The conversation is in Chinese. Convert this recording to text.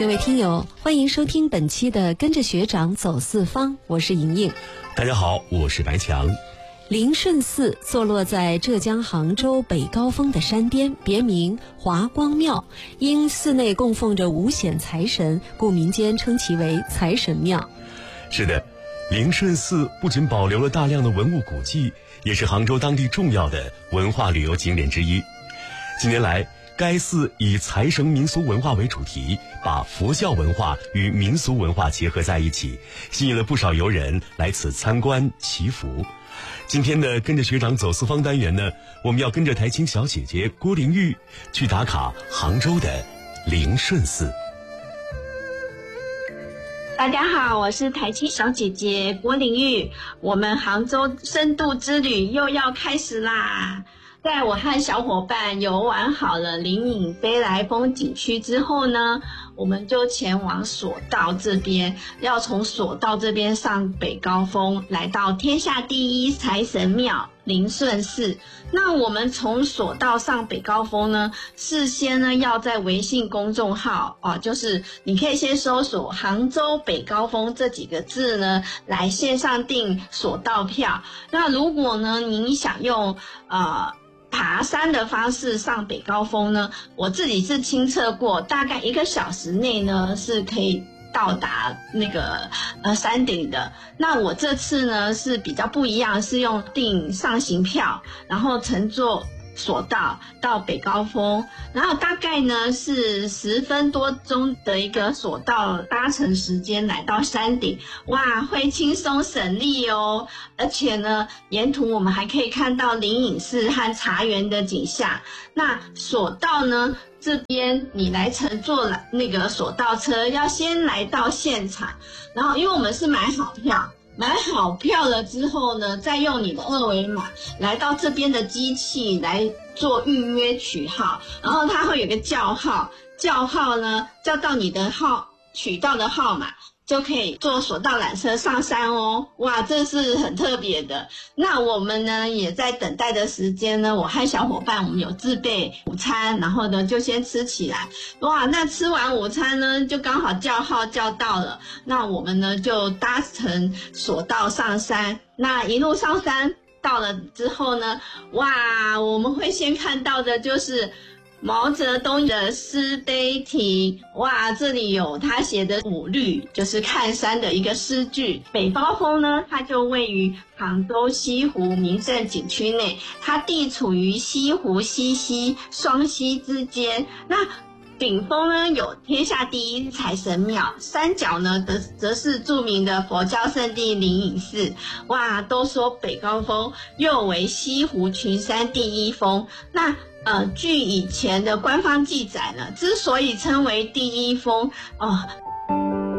各位听友，欢迎收听本期的跟着学长走四方，我是莹莹。 大家好，我是白强。 灵顺寺坐落在浙江杭州北高峰的山巅，别名华光庙，因寺内供奉着五显财神，故民间称其为财神庙。 是的，灵顺寺不仅保留了大量的文物古迹，也是杭州当地重要的文化旅游景点之一。近年来，该寺以财神民俗文化为主题，把佛教文化与民俗文化结合在一起，吸引了不少游人来此参观祈福。今天的跟着学长走四方单元呢，我们要跟着台青小姐姐郭玲玉去打卡杭州的灵顺寺。 大家好，我是台青小姐姐郭玲玉，我们杭州深度之旅又要开始啦。在我和小伙伴游玩好了灵隐飞来峰景区之后呢，我们就前往索道这边，要从索道这边上北高峰，来到天下第一财神庙灵顺寺。那我们从索道上北高峰呢，事先呢要在微信公众号就是你可以先搜索杭州北高峰这几个字呢，来线上订索道票。那如果呢您想用爬山的方式上北高峰呢，我自己是亲测过，大概1个小时内呢是可以到达那个山顶的。那我这次呢是比较不一样，是用订上行票，然后乘坐索道到北高峰，然后大概呢是10分多钟的一个索道搭乘时间来到山顶。哇，会轻松省力哦！而且呢，沿途我们还可以看到灵隐寺和茶园的景象。那索道呢，这边你来乘坐那个索道车，要先来到现场，然后因为我们是买好票了之后呢，再用你的2维码来到这边的机器来做预约取号，然后它会有个叫号呢叫到你的取到的号码，就可以坐索道缆车上山哦。哇，这是很特别的。那我们呢也在等待的时间呢，我和小伙伴我们有自备午餐，然后呢就先吃起来。哇，那吃完午餐呢就刚好叫号叫到了，那我们呢就搭乘索道上山。那一路上山到了之后呢，哇，我们会先看到的就是毛泽东的诗碑亭。哇，这里有他写的5律，就是看山的一个诗句。北高峰呢，它就位于杭州西湖名胜景区内，它地处于西湖西溪双溪之间。那顶峰呢有天下第一财神庙，山脚呢则是著名的佛教圣地灵隐寺。哇，都说北高峰又为西湖群山第一峰。那据以前的官方记载呢，之所以称为第一峰